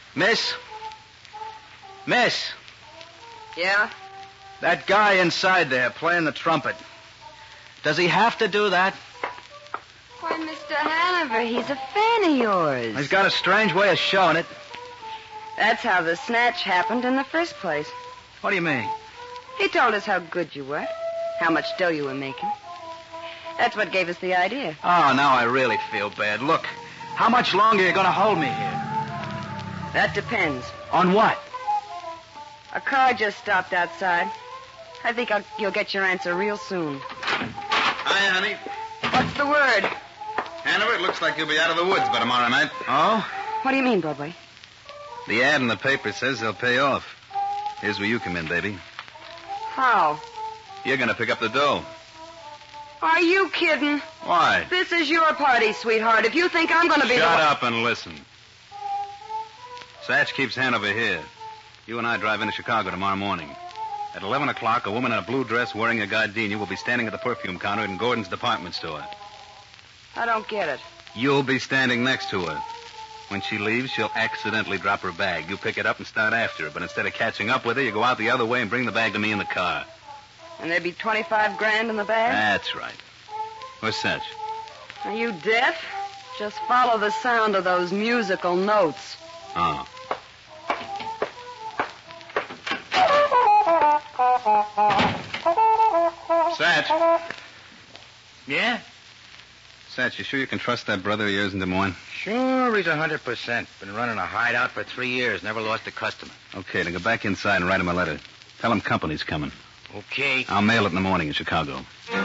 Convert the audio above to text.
Miss? Miss? Yeah? That guy inside there playing the trumpet. Does he have to do that? Why, Mr. Hanover, he's a fan of yours. He's got a strange way of showing it. That's how the snatch happened in the first place. What do you mean? He told us how good you were, how much dough you were making. That's what gave us the idea. Oh, now I really feel bad. Look, how much longer are you going to hold me here? That depends. On what? A car just stopped outside. I think you'll get your answer real soon. Hi, honey. What's the word? Hanover, it looks like you'll be out of the woods by tomorrow night. Oh? What do you mean, Broadway? The ad in the paper says they'll pay off. Here's where you come in, baby. How? You're going to pick up the dough. Are you kidding? Why? This is your party, sweetheart. If you think I'm going to be Shut up and listen. Satch keeps Hanover here. You and I drive into Chicago tomorrow morning. At 11 o'clock, a woman in a blue dress wearing a gardenia will be standing at the perfume counter in Gordon's department store. I don't get it. You'll be standing next to her. When she leaves, she'll accidentally drop her bag. You pick it up and start after her, but instead of catching up with her, you go out the other way and bring the bag to me in the car. And there'd be $25,000 in the bag? That's right. Where's Satch? Are you deaf? Just follow the sound of those musical notes. Oh. Satch. Yeah? Satch, you sure you can trust that brother of yours in Des Moines? Sure, he's 100%. Been running a hideout for 3 years. Never lost a customer. Okay, then go back inside and write him a letter. Tell him company's coming. Okay. I'll mail it in the morning in Chicago.